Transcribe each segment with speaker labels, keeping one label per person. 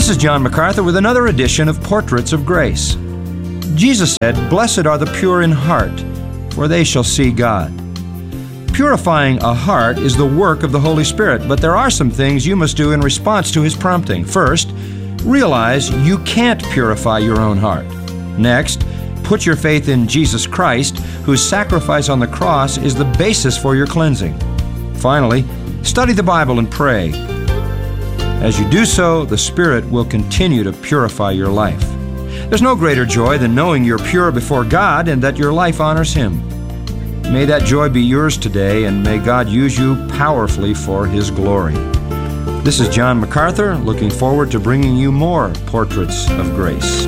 Speaker 1: This is John MacArthur with another edition of Portraits of Grace. Jesus said, "Blessed are the pure in heart, for they shall see God." Purifying a heart is the work of the Holy Spirit, but there are some things you must do in response to His prompting. First, realize you can't purify your own heart. Next, put your faith in Jesus Christ, whose sacrifice on the cross is the basis for your cleansing. Finally, study the Bible and pray. As you do so, the Spirit will continue to purify your life. There's no greater joy than knowing you're pure before God and that your life honors Him. May that joy be yours today, and may God use you powerfully for His glory. This is John MacArthur, looking forward to bringing you more Portraits of Grace.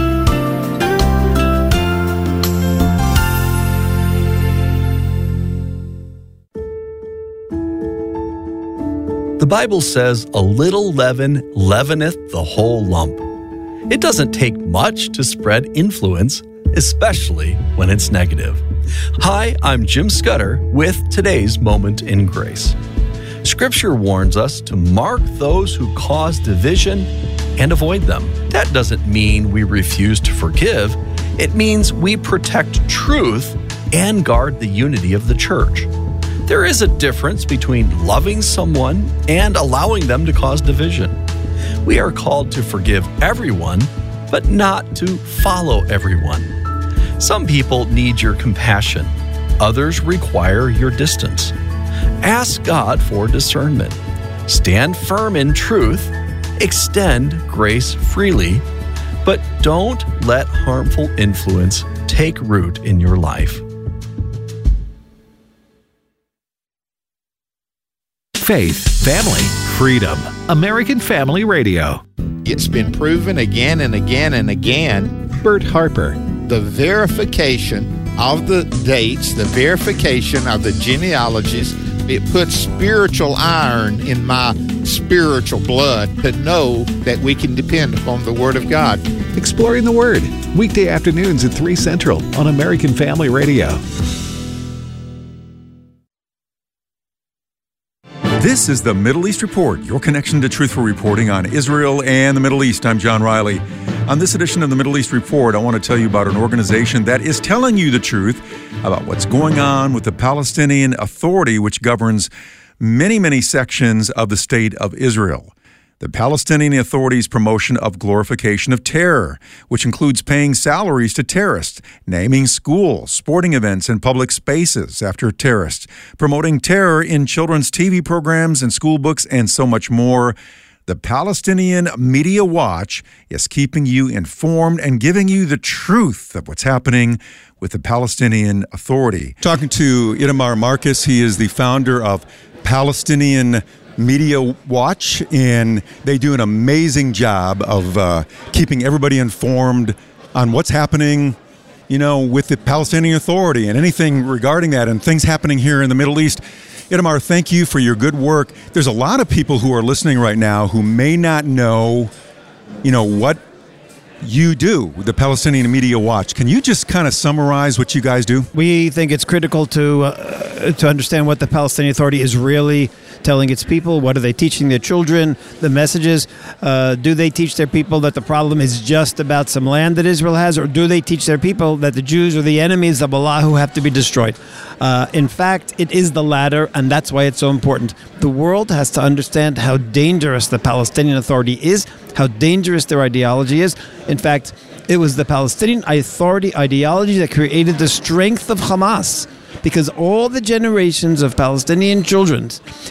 Speaker 2: The Bible says, "A little leaven leaveneth the whole lump." It doesn't take much to spread influence, especially when it's negative. Hi, I'm Jim Scudder with today's Moment in Grace. Scripture warns us to mark those who cause division and avoid them. That doesn't mean we refuse to forgive. It means we protect truth and guard the unity of the church. There is a difference between loving someone and allowing them to cause division. We are called to forgive everyone, but not to follow everyone. Some people need your compassion. Others require your distance. Ask God for discernment. Stand firm in truth. Extend grace freely, but don't let harmful influence take root in your life.
Speaker 3: Faith, family, freedom. American Family Radio.
Speaker 4: It's been proven again and again and again.
Speaker 3: Bert Harper.
Speaker 4: The verification of the dates, the verification of the genealogies, it puts spiritual iron in my spiritual blood to know that we can depend upon the Word of God.
Speaker 3: Exploring the Word. Weekday afternoons at 3 Central on American Family Radio.
Speaker 5: This is the Middle East Report, your connection to truthful reporting on Israel and the Middle East. I'm John Riley. On this edition of the Middle East Report, I want to tell you about an organization that is telling you the truth about what's going on with the Palestinian Authority, which governs many, many sections of the state of Israel. The Palestinian Authority's promotion of glorification of terror, which includes paying salaries to terrorists, naming schools, sporting events, and public spaces after terrorists, promoting terror in children's TV programs and school books, and so much more. The Palestinian Media Watch is keeping you informed and giving you the truth of what's happening with the Palestinian Authority. Talking to Itamar Marcus, he is the founder of Palestinian Media Watch, and they do an amazing job of keeping everybody informed on what's happening, with the Palestinian Authority and anything regarding that and things happening here in the Middle East. Itamar, thank you for your good work. There's a lot of people who are listening right now who may not know, what you do with the Palestinian Media Watch. Can you just kind of summarize what you guys do?
Speaker 6: We think it's critical to understand what the Palestinian Authority is really telling its people. What are they teaching their children? The messages. Do they teach their people that the problem is just about some land that Israel has, or do they teach their people that the Jews are the enemies of Allah who have to be destroyed? In fact, it is the latter, and that's why it's so important. The world has to understand how dangerous the Palestinian Authority is, how dangerous their ideology is. In fact, it was the Palestinian Authority ideology that created the strength of Hamas, because all the generations of Palestinian children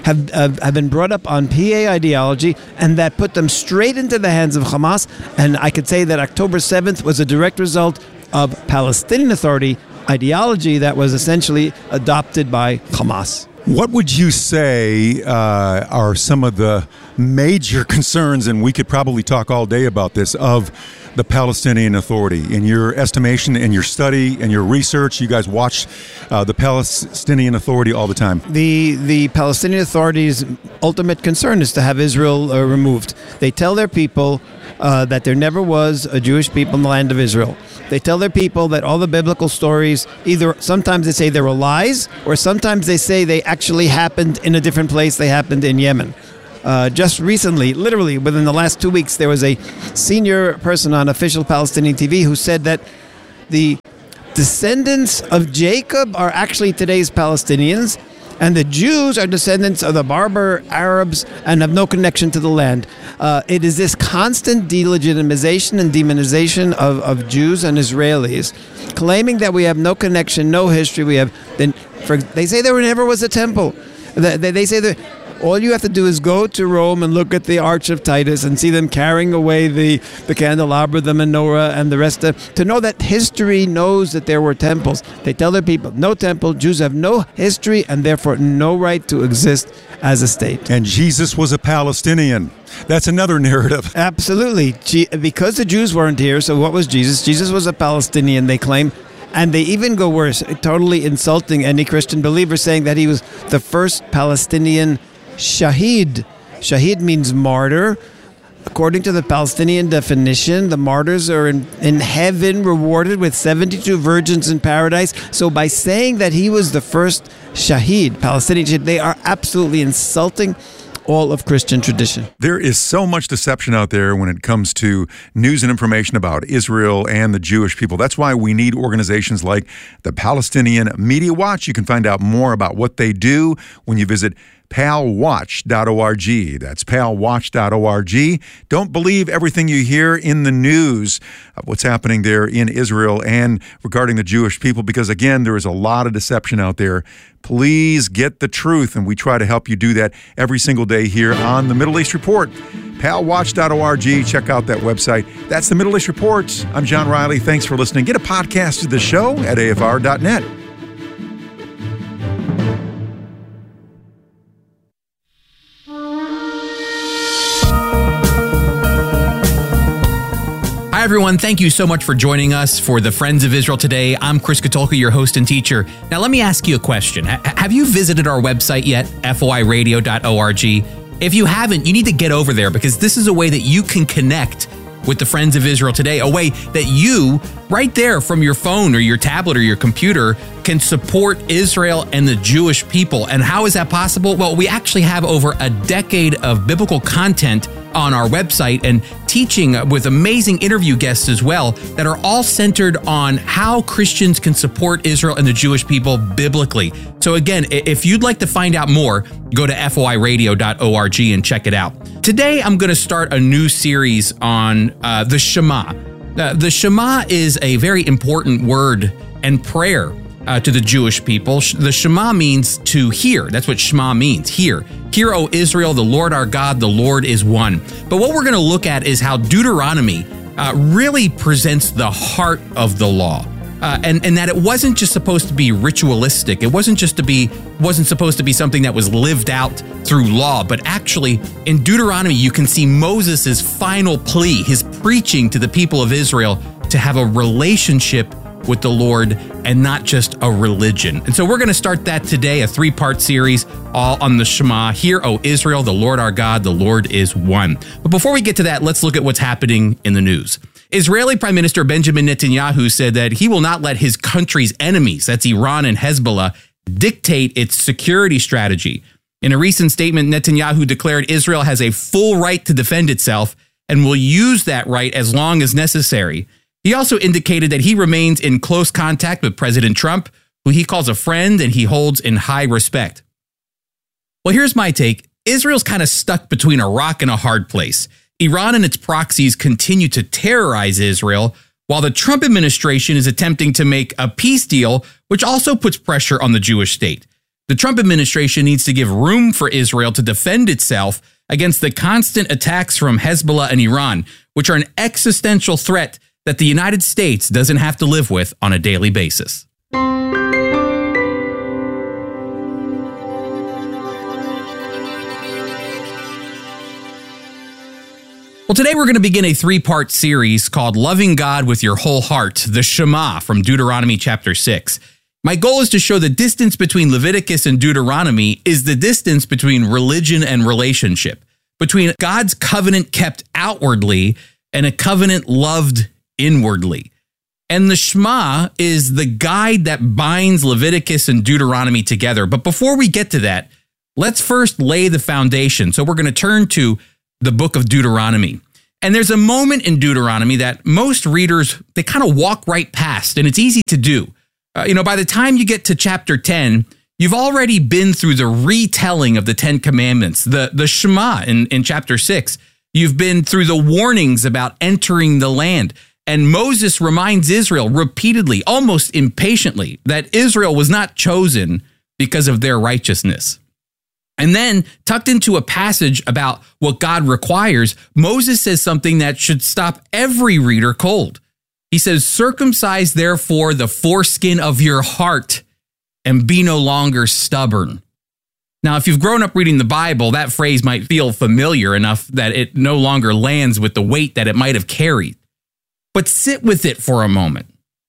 Speaker 6: have been brought up on PA ideology, and that put them straight into the hands of Hamas. And I could say that October 7th was a direct result of Palestinian Authority ideology that was essentially adopted by Hamas.
Speaker 5: What would you say are some of the major concerns, and we could probably talk all day about this, of the Palestinian Authority? In your estimation, in your study, and your research, you guys watch the Palestinian Authority all the time.
Speaker 6: The Palestinian Authority's ultimate concern is to have Israel removed. They tell their people that there never was a Jewish people in the land of Israel. They tell their people that all the biblical stories, either sometimes they say they were lies, or sometimes they say they actually happened in a different place. They happened in Yemen. Just recently, literally within the last 2 weeks, there was a senior person on official Palestinian TV who said that the descendants of Jacob are actually today's Palestinians, and the Jews are descendants of the Berber Arabs and have no connection to the land. It is this constant delegitimization and demonization of Jews and Israelis, claiming that we have no connection, no history. They say there never was a temple. They say that all you have to do is go to Rome and look at the Arch of Titus and see them carrying away the candelabra, the menorah, and the rest to know that history knows that there were temples. They tell their people, no temple, Jews have no history and therefore no right to exist as a state.
Speaker 5: And Jesus was a Palestinian. That's another narrative.
Speaker 6: Absolutely. Because the Jews weren't here, so what was Jesus? Jesus was a Palestinian, they claim. And they even go worse, totally insulting any Christian believer, saying that he was the first Palestinian Shahid. Shahid means martyr. According to the Palestinian definition, the martyrs are in heaven rewarded with 72 virgins in paradise. So by saying that he was the first Shahid, Palestinian Shahid, they are absolutely insulting all of Christian tradition.
Speaker 5: There is so much deception out there when it comes to news and information about Israel and the Jewish people. That's why we need organizations like the Palestinian Media Watch. You can find out more about what they do when you visit palwatch.org. That's palwatch.org. Don't believe everything you hear in the news of what's happening there in Israel and regarding the Jewish people, because again, there is a lot of deception out there. Please get the truth, and we try to help you do that every single day here on the Middle East Report. palwatch.org. Check out that website. That's the Middle East Report. I'm John Riley. Thanks for listening. Get a podcast of the show at afr.net.
Speaker 7: Hi, everyone. Thank you so much for joining us for the Friends of Israel today. I'm Chris Katulka, your host and teacher. Now, let me ask you a question. Have you visited our website yet? foiradio.org. If you haven't, you need to get over there, because this is a way that you can connect with the Friends of Israel today, a way that you, right there from your phone or your tablet or your computer, can support Israel and the Jewish people. And how is that possible? Well, we actually have over a decade of biblical content on our website and teaching with amazing interview guests as well that are all centered on how Christians can support Israel and the Jewish people biblically. So again, if you'd like to find out more, go to foiradio.org and check it out. Today, I'm going to start a new series on the Shema. The Shema is a very important word and prayer to the Jewish people. The Shema means to hear. That's what Shema means, hear. Hear, O Israel, the Lord our God, the Lord is one. But what we're going to look at is how Deuteronomy really presents the heart of the law. And that it wasn't just supposed to be ritualistic. It wasn't supposed to be something that was lived out through law, but actually in Deuteronomy, you can see Moses' final plea, his preaching to the people of Israel to have a relationship with the Lord and not just a religion. And so we're going to start that today, a 3-part series all on the Shema. Hear, O Israel, the Lord our God, the Lord is one. But before we get to that, let's look at what's happening in the news. Israeli Prime Minister Benjamin Netanyahu said that he will not let his country's enemies, that's Iran and Hezbollah, dictate its security strategy. In a recent statement, Netanyahu declared Israel has a full right to defend itself and will use that right as long as necessary. He also indicated that he remains in close contact with President Trump, who he calls a friend and he holds in high respect. Well, here's my take. Israel's kind of stuck between a rock and a hard place. Iran and its proxies continue to terrorize Israel, while the Trump administration is attempting to make a peace deal, which also puts pressure on the Jewish state. The Trump administration needs to give room for Israel to defend itself against the constant attacks from Hezbollah and Iran, which are an existential threat that the United States doesn't have to live with on a daily basis. Well, today we're going to begin a 3-part series called Loving God with Your Whole Heart, the Shema from Deuteronomy chapter 6. My goal is to show the distance between Leviticus and Deuteronomy is the distance between religion and relationship, between God's covenant kept outwardly and a covenant loved inwardly. And the Shema is the guide that binds Leviticus and Deuteronomy together. But before we get to that, let's first lay the foundation. So we're going to turn to the book of Deuteronomy. And there's a moment in Deuteronomy that most readers, they kind of walk right past, and it's easy to do. By the time you get to chapter 10, you've already been through the retelling of the 10 Commandments, the Shema in chapter 6. You've been through the warnings about entering the land. And Moses reminds Israel repeatedly, almost impatiently, that Israel was not chosen because of their righteousness. And then, tucked into a passage about what God requires, Moses says something that should stop every reader cold. He says, "Circumcise therefore the foreskin of your heart and be no longer stubborn." Now, if you've grown up reading the Bible, that phrase might feel familiar enough that it no longer lands with the weight that it might have carried. But sit with it for a moment.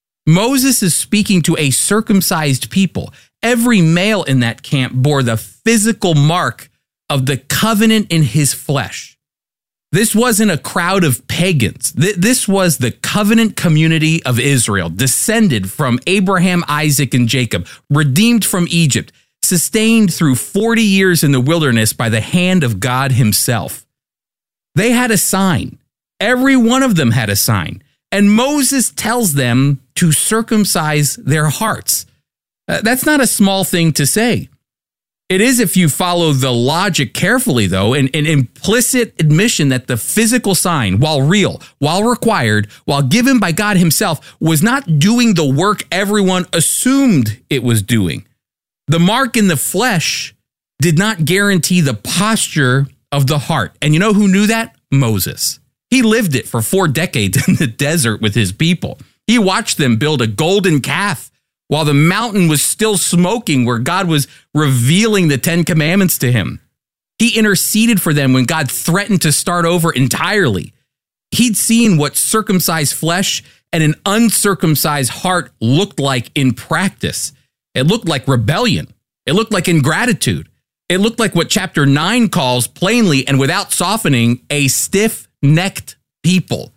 Speaker 7: Moses is speaking to a circumcised people. Every male in that camp bore the physical mark of the covenant in his flesh. This wasn't a crowd of pagans. This was the covenant community of Israel, descended from Abraham, Isaac, and Jacob, redeemed from Egypt, sustained through 40 years in the wilderness by the hand of God himself. They had a sign. Every one of them had a sign. And Moses tells them to circumcise their hearts. That's not a small thing to say. It is if you follow the logic carefully, though, an implicit admission that the physical sign, while real, while required, while given by God himself, was not doing the work everyone assumed it was doing. The mark in the flesh did not guarantee the posture of the heart. And you know who knew that? Moses. He lived it for 4 decades in the desert with his people. He watched them build a golden calf while the mountain was still smoking, where God was revealing the 10 Commandments to him. He interceded for them when God threatened to start over entirely. He'd seen what circumcised flesh and an uncircumcised heart looked like in practice. It looked like rebellion. It looked like ingratitude. It looked like what chapter 9 calls plainly and without softening a stiff-necked people.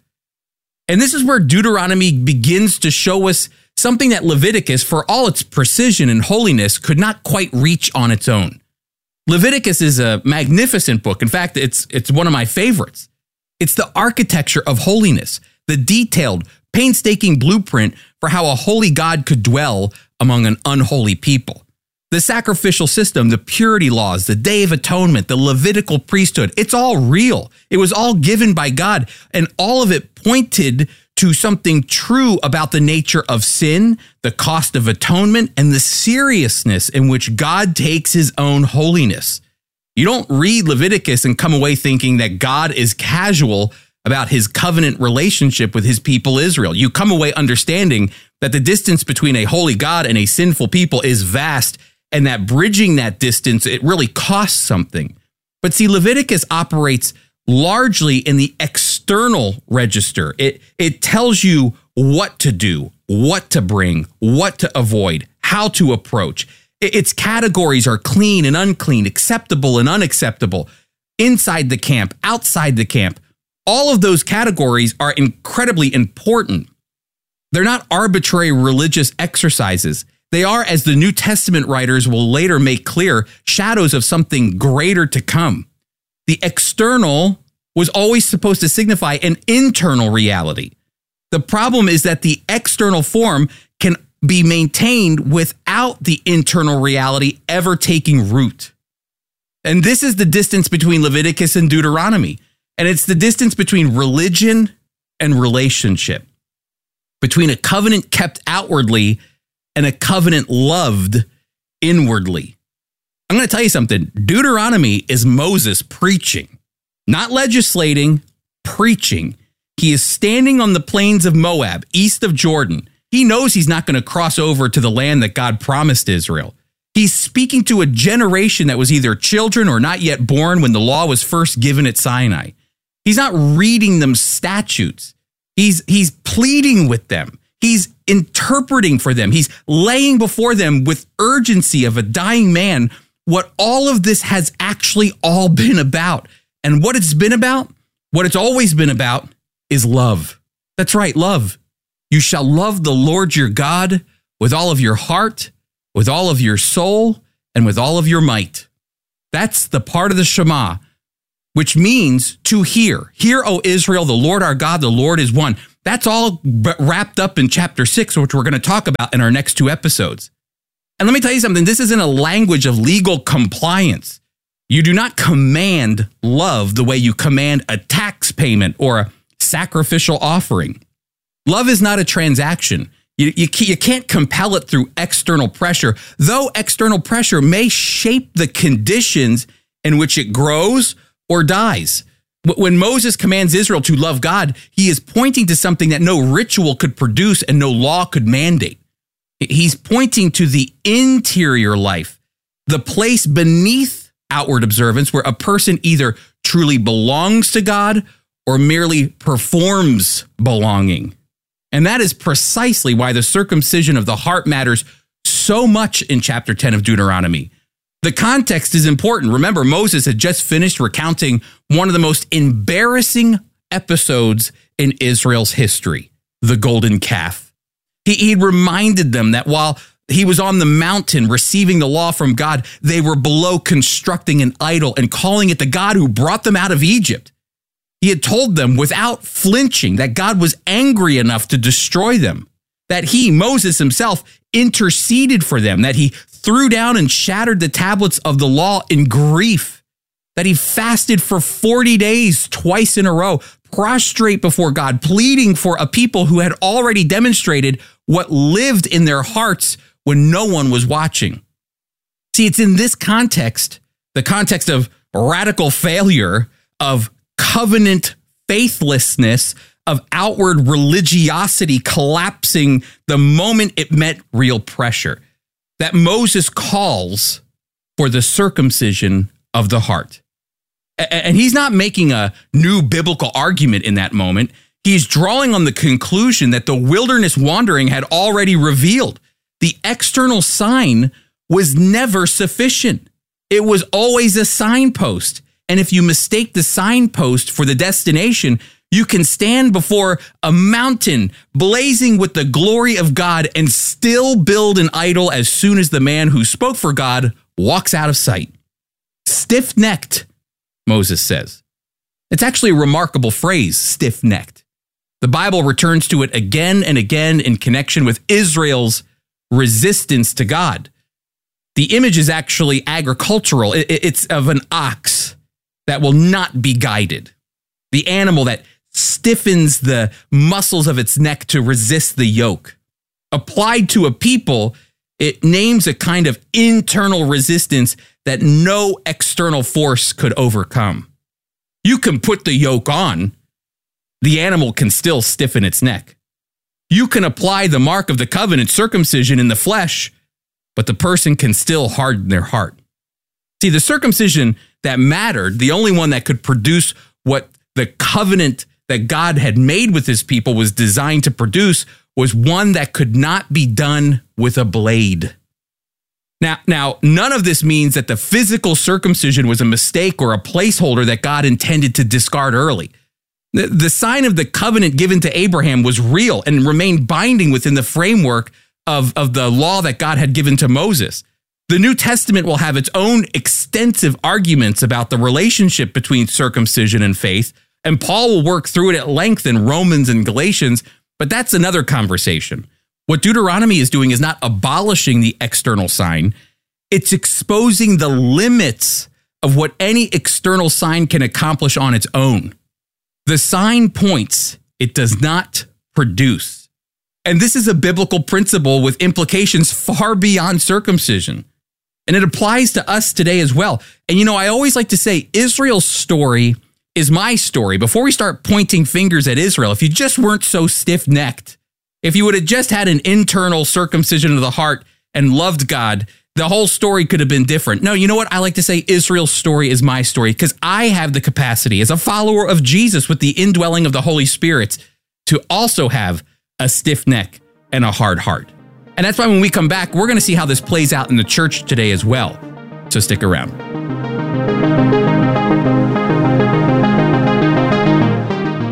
Speaker 7: And this is where Deuteronomy begins to show us something that Leviticus, for all its precision and holiness, could not quite reach on its own. Leviticus is a magnificent book. In fact, it's one of my favorites. It's the architecture of holiness, the detailed, painstaking blueprint for how a holy God could dwell among an unholy people. The sacrificial system, the purity laws, the Day of Atonement, the Levitical priesthood, it's all real. It was all given by God, and all of it pointed to something true about the nature of sin, the cost of atonement, and the seriousness in which God takes his own holiness. You don't read Leviticus and come away thinking that God is casual about his covenant relationship with his people Israel. You come away understanding that the distance between a holy God and a sinful people is vast, and that bridging that distance, it really costs something. But see, Leviticus operates largely in the external register. It tells you what to do, what to bring, what to avoid, how to approach. Its categories are clean and unclean, acceptable and unacceptable, inside the camp, outside the camp. All of those categories are incredibly important. They're not arbitrary religious exercises. They are, as the New Testament writers will later make clear, shadows of something greater to come. The external was always supposed to signify an internal reality. The problem is that the external form can be maintained without the internal reality ever taking root. And this is the distance between Leviticus and Deuteronomy. And it's the distance between religion and relationship, between a covenant kept outwardly and a covenant loved inwardly. I'm going to tell you something. Deuteronomy is Moses preaching, not legislating, preaching. He is standing on the plains of Moab, east of Jordan. He knows he's not going to cross over to the land that God promised Israel. He's speaking to a generation that was either children or not yet born when the law was first given at Sinai. He's not reading them statutes. He's pleading with them. He's interpreting for them. He's laying before them with urgency of a dying man what all of this has actually all been about. And what it's been about, what it's always been about, is love. That's right, love. You shall love the Lord your God with all of your heart, with all of your soul, and with all of your might. That's the part of the Shema, which means to hear. Hear, O Israel, the Lord our God, the Lord is one. That's all wrapped up in chapter 6, which we're going to talk about in our next 2 episodes. And let me tell you something. This isn't a language of legal compliance. You do not command love the way you command a tax payment or a sacrificial offering. Love is not a transaction. You can't compel it through external pressure, though external pressure may shape the conditions in which it grows or dies. When Moses commands Israel to love God, he is pointing to something that no ritual could produce and no law could mandate. He's pointing to the interior life, the place beneath outward observance where a person either truly belongs to God or merely performs belonging. And that is precisely why the circumcision of the heart matters so much in chapter 10 of Deuteronomy. The context is important. Remember, Moses had just finished recounting one of the most embarrassing episodes in Israel's history, the golden calf. He reminded them that while he was on the mountain receiving the law from God, they were below constructing an idol and calling it the God who brought them out of Egypt. He had told them without flinching that God was angry enough to destroy them, that he, Moses himself, interceded for them, that he threw down and shattered the tablets of the law in grief, that he fasted for 40 days twice in a row, prostrate before God, pleading for a people who had already demonstrated what lived in their hearts when no one was watching. See, it's in this context, the context of radical failure, of covenant faithlessness, of outward religiosity collapsing the moment it met real pressure, that Moses calls for the circumcision of the heart. And he's not making a new biblical argument in that moment. He's drawing on the conclusion that the wilderness wandering had already revealed. The external sign was never sufficient. It was always a signpost. And if you mistake the signpost for the destination, you can stand before a mountain blazing with the glory of God and still build an idol as soon as the man who spoke for God walks out of sight. Stiff-necked, Moses says. It's actually a remarkable phrase, stiff-necked. The Bible returns to it again and again in connection with Israel's resistance to God. The image is actually agricultural. It's of an ox that will not be guided. The animal that stiffens the muscles of its neck to resist the yoke. Applied to a people, it names a kind of internal resistance that no external force could overcome. You can put the yoke on, the animal can still stiffen its neck. You can apply the mark of the covenant, circumcision, in the flesh, but the person can still harden their heart. See, the circumcision that mattered, the only one that could produce what the covenant that God had made with his people was designed to produce, was one that could not be done with a blade. Now, none of this means that the physical circumcision was a mistake or a placeholder that God intended to discard early. The sign of the covenant given to Abraham was real and remained binding within the framework of the law that God had given to Moses. The New Testament will have its own extensive arguments about the relationship between circumcision and faith, and Paul will work through it at length in Romans and Galatians, but that's another conversation. What Deuteronomy is doing is not abolishing the external sign. It's exposing the limits of what any external sign can accomplish on its own. The sign points, it does not produce. And this is a biblical principle with implications far beyond circumcision. And it applies to us today as well. And I always like to say Israel's story is my story. Before we start pointing fingers at Israel, if you just weren't so stiff-necked, if you would have just had an internal circumcision of the heart and loved God, the whole story could have been different. No, you know what? I like to say Israel's story is my story because I have the capacity as a follower of Jesus with the indwelling of the Holy Spirit to also have a stiff neck and a hard heart. And that's why when we come back, we're going to see how this plays out in the church today as well. So stick around.
Speaker 2: How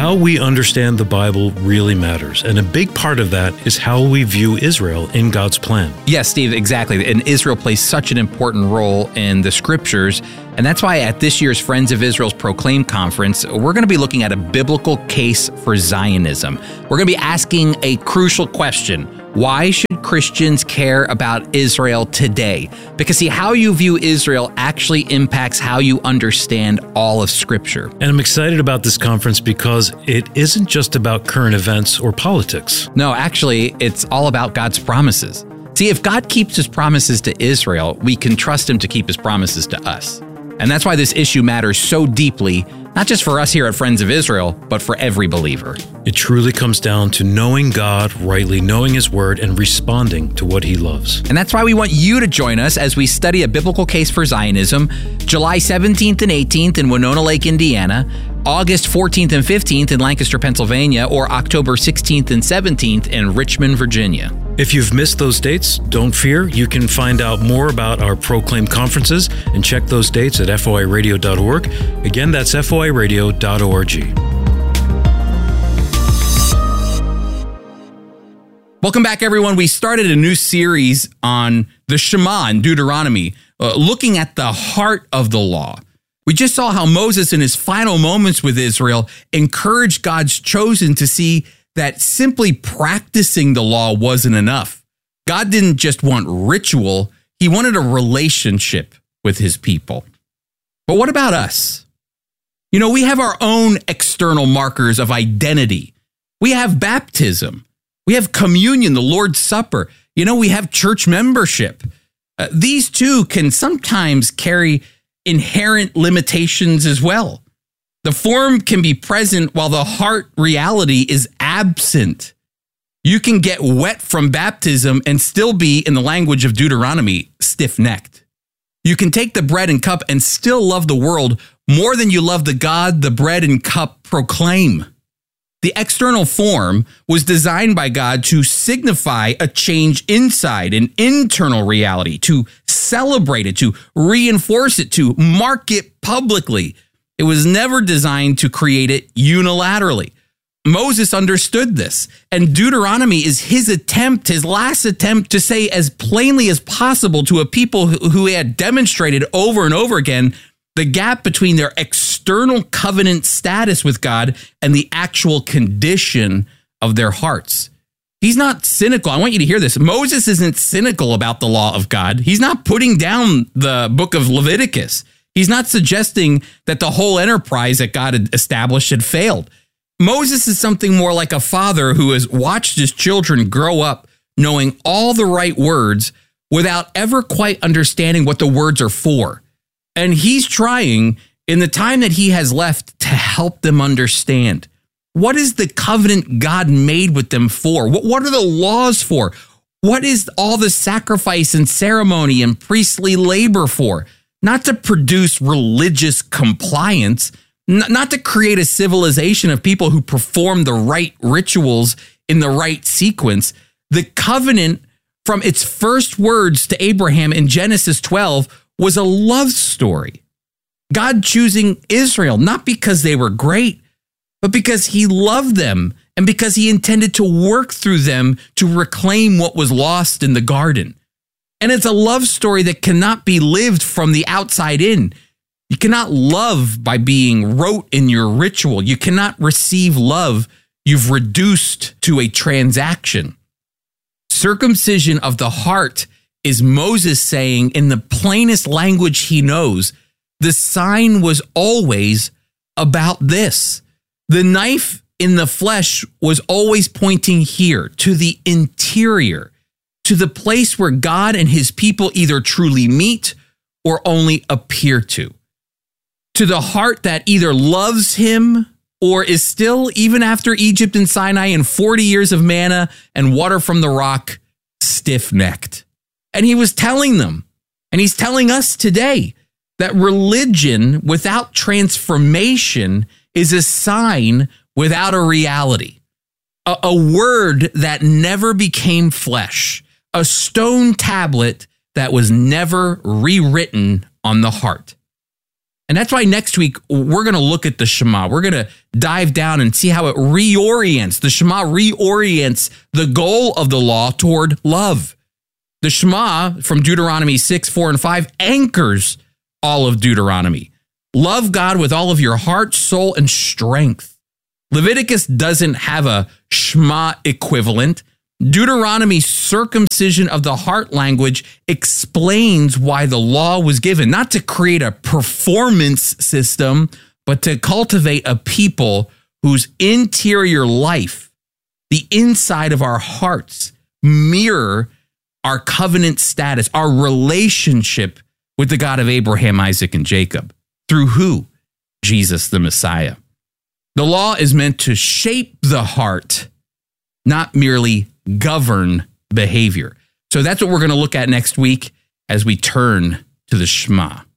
Speaker 8: How we understand the Bible really matters, and a big part of that is how we view Israel in God's plan.
Speaker 7: Yes, Steve, exactly. And Israel plays such an important role in the scriptures. And that's why at this year's Friends of Israel's Proclaim Conference, we're going to be looking at a biblical case for Zionism. We're going to be asking a crucial question. Why should Christians care about Israel today? Because see, how you view Israel actually impacts how you understand all of Scripture.
Speaker 8: And I'm excited about this conference because it isn't just about current events or politics.
Speaker 7: No, actually, it's all about God's promises. See, if God keeps his promises to Israel, we can trust him to keep his promises to us. And that's why this issue matters so deeply, not just for us here at Friends of Israel, but for every believer.
Speaker 8: It truly comes down to knowing God rightly, knowing his word, and responding to what he loves.
Speaker 7: And that's why we want you to join us as we study a biblical case for Zionism, July 17th and 18th in Winona Lake, Indiana, August 14th and 15th in Lancaster, Pennsylvania, or October 16th and 17th in Richmond, Virginia.
Speaker 8: If you've missed those dates, don't fear. You can find out more about our Proclaim conferences and check those dates at foiradio.org. Again, that's foiradio.org.
Speaker 7: Welcome back, everyone. We started a new series on the Shema in Deuteronomy, looking at the heart of the law. We just saw how Moses, in his final moments with Israel, encouraged God's chosen to see that simply practicing the law wasn't enough. God didn't just want ritual, he wanted a relationship with his people. But what about us? You know, we have our own external markers of identity. We have baptism. We have communion, the Lord's Supper. You know, we have church membership. These two can sometimes carry inherent limitations as well. The form can be present while the heart reality is absent. You can get wet from baptism and still be, in the language of Deuteronomy, stiff-necked. You can take the bread and cup and still love the world more than you love the God the bread and cup proclaim. The external form was designed by God to signify a change inside, an internal reality, to celebrate it, to reinforce it, to mark it publicly. It was never designed to create it unilaterally. Moses understood this, and Deuteronomy is his attempt, his last attempt to say as plainly as possible to a people who had demonstrated over and over again the gap between their external covenant status with God and the actual condition of their hearts. He's not cynical. I want you to hear this. Moses isn't cynical about the law of God. He's not putting down the book of Leviticus. He's not suggesting that the whole enterprise that God had established had failed. Moses is something more like a father who has watched his children grow up knowing all the right words without ever quite understanding what the words are for. And he's trying, in the time that he has left, to help them understand. What is the covenant God made with them for? What are the laws for? What is all the sacrifice and ceremony and priestly labor for? Not to produce religious compliance, not to create a civilization of people who perform the right rituals in the right sequence. The covenant, from its first words to Abraham in Genesis 12, was a love story. God choosing Israel, not because they were great, but because he loved them and because he intended to work through them to reclaim what was lost in the garden. And it's a love story that cannot be lived from the outside in. You cannot love by being rote in your ritual. You cannot receive love you've reduced to a transaction. Circumcision of the heart is Moses saying, in the plainest language he knows, the sign was always about this. The knife in the flesh was always pointing here to the interior, to the place where God and his people either truly meet or only appear to the heart that either loves him or is still, even after Egypt and Sinai and 40 years of manna and water from the rock, stiff-necked. And he was telling them, and he's telling us today, that religion without transformation is a sign without a reality. A word that never became flesh. A stone tablet that was never rewritten on the heart. And that's why next week we're going to look at the Shema. We're going to dive down and see how it reorients. The Shema reorients the goal of the law toward love. The Shema from Deuteronomy 6, 4, and 5 anchors all of Deuteronomy. Love God with all of your heart, soul, and strength. Leviticus doesn't have a Shema equivalent. Deuteronomy's circumcision of the heart language explains why the law was given, not to create a performance system, but to cultivate a people whose interior life, the inside of our hearts, mirror our covenant status, our relationship with the God of Abraham, Isaac, and Jacob. Through who? Jesus, the Messiah. The law is meant to shape the heart, not merely govern behavior. So that's what we're going to look at next week as we turn to the Shema.